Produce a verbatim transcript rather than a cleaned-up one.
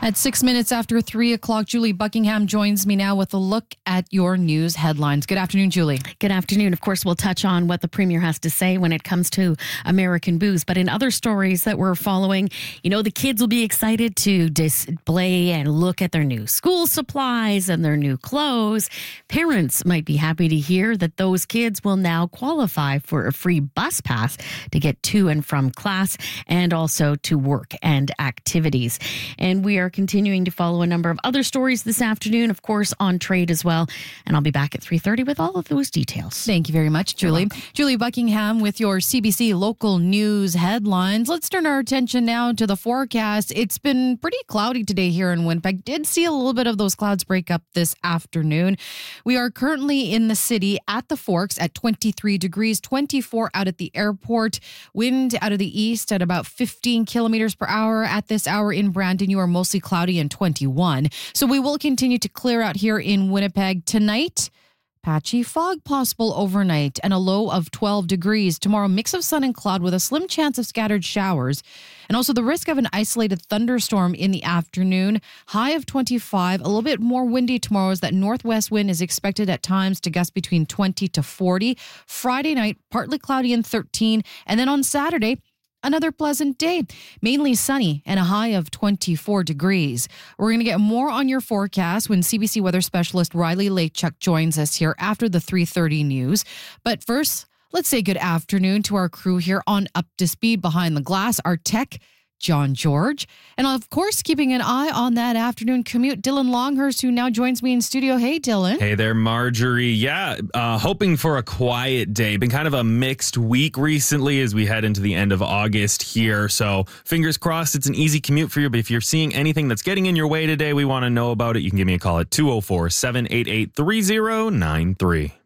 At six minutes after three o'clock, Julie Buckingham joins me now with a look at your news headlines. Good afternoon, Julie. Good afternoon. Of course, we'll touch on what the Premier has to say when it comes to American booze. But in other stories that we're following, you know, the kids will be excited to display and look at their new school supplies and their new clothes. Parents might be happy to hear that those kids will now qualify for a free bus pass to get to and from class and also to work and activities. And we are continuing to follow a number of other stories this afternoon, of course, on trade as well. And I'll be back at three thirty with all of those details. Thank you very much, Julie. Julie Buckingham with your C B C local news headlines. Let's turn our attention now to the forecast. It's been pretty cloudy today here in Winnipeg. Did see a little bit of those clouds break up this afternoon. We are currently in the city at the Forks at twenty-three degrees, twenty-four out at the airport. Wind out of the east at about fifteen kilometers per hour. At this hour in Brandon, you are mostly cloudy and twenty-one. So we will continue to clear out here in Winnipeg tonight. Patchy fog possible overnight and a low of twelve degrees. Tomorrow, mix of sun and cloud with a slim chance of scattered showers. And also the risk of an isolated thunderstorm in the afternoon. High of twenty-five. A little bit more windy tomorrow as that northwest wind is expected at times to gust between twenty to forty. Friday night, partly cloudy and thirteen. And then on Saturday, another pleasant day, mainly sunny and a high of twenty-four degrees. We're going to get more on your forecast when C B C weather specialist Riley Lachuk joins us here after the three thirty news. But first, let's say good afternoon to our crew here on Up to Speed Behind the Glass, our tech, John George. And of course, keeping an eye on that afternoon commute, Dylan Longhurst, who now joins me in studio. Hey, Dylan. Hey there, Marjorie. Yeah, uh, hoping for a quiet day. Been kind of a mixed week recently as we head into the end of August here. So fingers crossed it's an easy commute for you. But if you're seeing anything that's getting in your way today, we want to know about it. You can give me a call at two oh four, seven eight eight, three oh nine three.